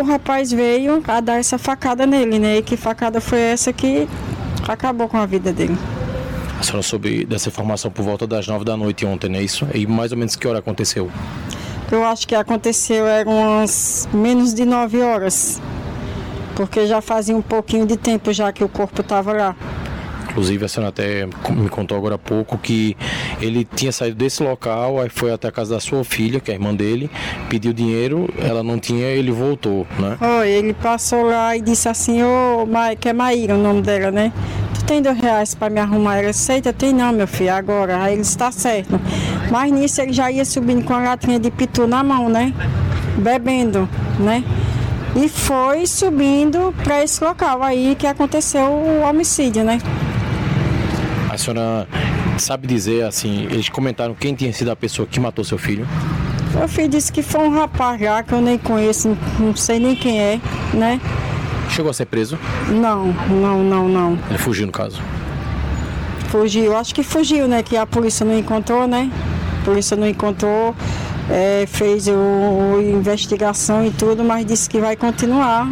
rapaz veio a dar essa facada nele, né? E que facada foi essa que acabou com a vida dele. A senhora soube dessa informação por volta das 9 da noite ontem, não é isso? E mais ou menos que hora aconteceu? Eu acho que aconteceu eram umas menos de 9 horas. Porque já fazia um pouquinho de tempo já que o corpo estava lá. Inclusive a senhora até me contou agora há pouco que ele tinha saído desse local, aí foi até a casa da sua filha, que é a irmã dele, pediu dinheiro, ela não tinha, ele voltou, né? Ele passou lá e disse assim, que é Maíra o nome dela, né? Tu tem R$2 para me arrumar? Ela disse, eita, tem não, meu filho, agora. Aí ele está certo. Mas nisso ele já ia subindo com a latrinha de pitu na mão, né? Bebendo, né? E foi subindo para esse local aí que aconteceu o homicídio, né? A senhora sabe dizer, assim, eles comentaram quem tinha sido a pessoa que matou seu filho? Meu filho disse que foi um rapaz lá que eu nem conheço, não sei nem quem é, né? Chegou a ser preso? Não. Ele fugiu, no caso? Fugiu, acho que fugiu, né? Que a polícia não encontrou, né? A polícia não encontrou, fez a investigação e tudo, mas disse que vai continuar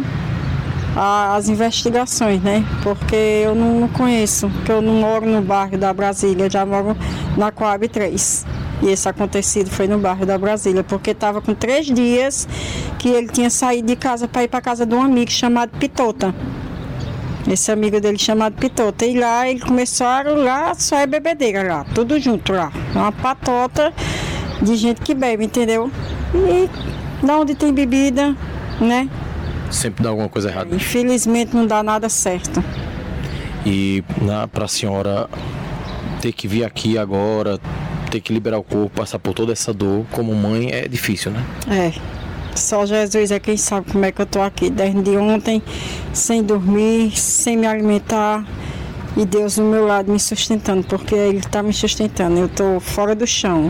as investigações, né? Porque eu não conheço, porque eu não moro no bairro da Brasília, já moro na Coab 3. E esse acontecido foi no bairro da Brasília, porque estava com 3 dias que ele tinha saído de casa para ir para casa de um amigo chamado Pitota. Esse amigo dele chamado Pitota. E lá ele começou lá, só é bebedeira lá, tudo junto lá. Uma patota de gente que bebe, entendeu? E da onde tem bebida, né? Sempre dá alguma coisa errada. Infelizmente não dá nada certo. E para a senhora ter que vir aqui agora, ter que liberar o corpo, passar por toda essa dor, como mãe, é difícil, né? Só Jesus é quem sabe como é que eu tô aqui, desde ontem, sem dormir, sem me alimentar, e Deus do meu lado me sustentando, porque Ele está me sustentando. Eu tô fora do chão,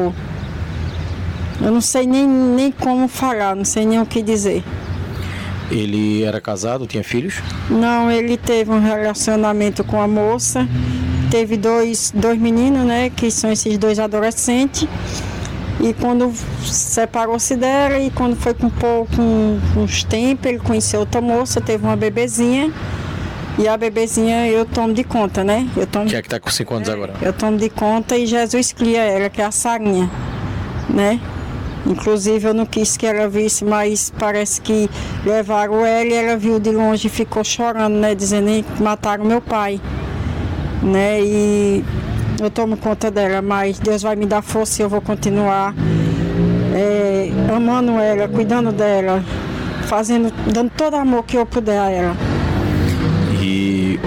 eu não sei nem como falar, não sei nem o que dizer. Ele era casado, tinha filhos? Não, ele teve um relacionamento com a moça, teve dois meninos, né, que são esses 2 adolescentes, e quando separou-se dela, e quando foi com uns tempos, ele conheceu outra moça, teve uma bebezinha, e a bebezinha eu tomo de conta, né? Que é que tá com 5 anos agora? Eu tomo de conta e Jesus cria ela, que é a Sarinha, né? Inclusive eu não quis que ela visse, mas parece que levaram ela e ela viu de longe e ficou chorando, né? Dizendo que mataram meu pai, né? E eu tomo conta dela, mas Deus vai me dar força e eu vou continuar amando ela, cuidando dela, dando todo o amor que eu puder a ela. E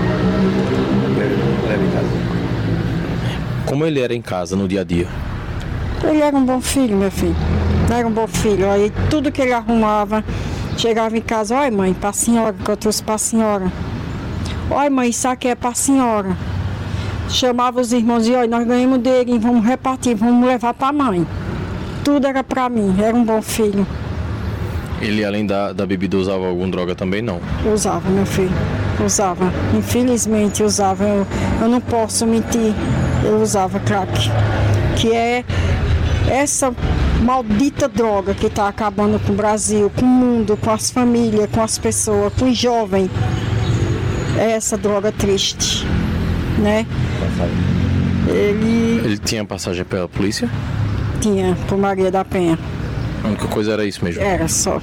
como ele era em casa no dia a dia? Ele era um bom filho, meu filho. Era um bom filho. Aí tudo que ele arrumava, chegava em casa, olha mãe, para a senhora, que eu trouxe para a senhora. Olha mãe, isso aqui é para a senhora. Chamava os irmãos e olha, nós ganhamos dele, vamos repartir, vamos levar para a mãe. Tudo era para mim, era um bom filho. Ele, além da bebida, usava alguma droga também, não? Usava, meu filho, usava. Infelizmente usava, eu não posso mentir, eu usava crack. Que é essa maldita droga que está acabando com o Brasil, com o mundo, com as famílias, com as pessoas, com os jovens. É essa droga triste, né? Ele tinha passagem pela polícia? Tinha, por Maria da Penha. A única coisa era isso mesmo? Era só.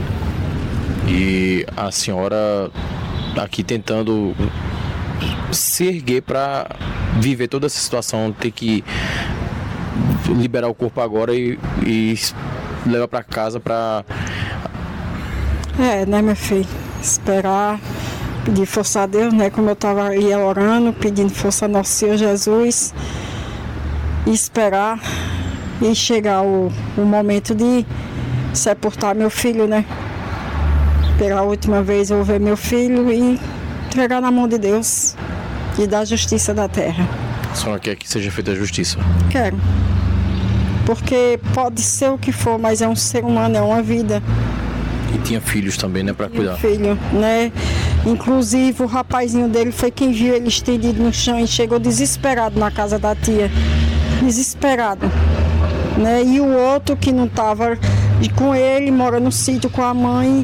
E a senhora aqui tentando se erguer para viver toda essa situação, ter que liberar o corpo agora e levar para casa para... né, meu filho? Esperar, pedir força a Deus, né? Como eu estava ali orando, pedindo força a Nosso Senhor Jesus, e esperar e chegar o momento de sepultar meu filho, né? Pela última vez eu vou ver meu filho e entregar na mão de Deus e da justiça da terra. A senhora quer que seja feita a justiça? Quero. Porque pode ser o que for, mas é um ser humano, é uma vida. E tinha filhos também, né, para cuidar? Filho, né? Inclusive o rapazinho dele foi quem viu ele estendido no chão e chegou desesperado na casa da tia. Desesperado, né? E o outro que não estava com ele, mora no sítio com a mãe,